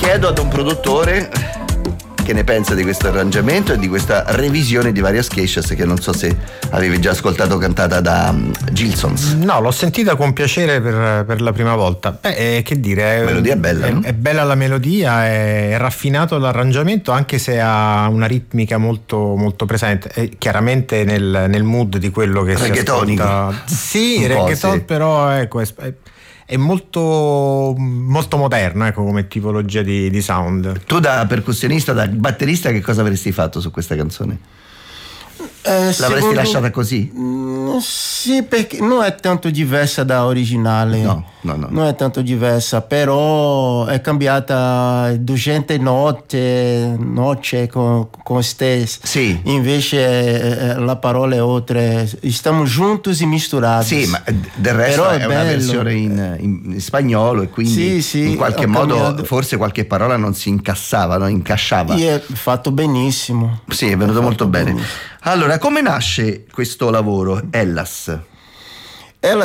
Chiedo ad un produttore che ne pensa di questo arrangiamento e di questa revisione di Various Cases, che non so se avevi già ascoltato, cantata da Gilsons. No, l'ho sentita con piacere per la prima volta. Che dire, la melodia è bella, no? È bella la melodia, è raffinato l'arrangiamento, anche se ha una ritmica molto, molto presente, è chiaramente nel mood di quello che reggaetonico. Si ascolta. Sì, reggaeton, sì. Però ecco, è molto, molto moderno, ecco, come tipologia di sound. Tu da percussionista, da batterista, che cosa avresti fatto su questa canzone? L'avresti lasciata così? Sì, perché non è tanto diversa da originale. No. Non è tanto diversa, però è cambiata 200 note con stesse. Sì. Invece la parola è oltre. Stiamo juntos e misturati. Sì, ma del resto è una versione in spagnolo, e quindi sì, in qualche modo forse qualche parola non si incassava, no? Incasciava. E è fatto benissimo. Sì, è venuto molto bene. Allora, come nasce questo lavoro, Hellas?